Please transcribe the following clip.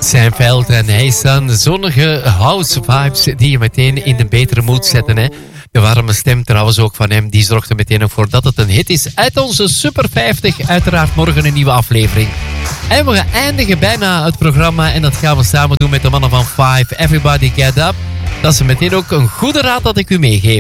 Seinfeld en Hey Son, zonnige house vibes die je meteen in de betere mood zetten. Hè? De warme stem trouwens ook van hem, die zorgt er meteen ook voor dat het een hit is. Uit onze Super 50, uiteraard morgen een nieuwe aflevering. En we gaan eindigen bijna het programma en dat gaan we samen doen met de mannen van Five. Everybody Get Up. Dat is meteen ook een goede raad dat ik u meegeef.